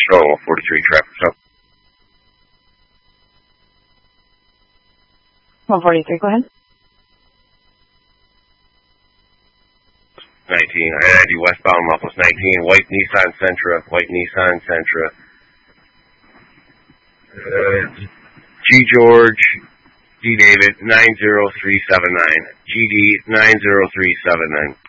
Oh, 43 traffic stop. 143, go ahead. 19, I-90 westbound, Muffles 19, white Nissan Sentra, G. George, D. David, 90379, GD 90379.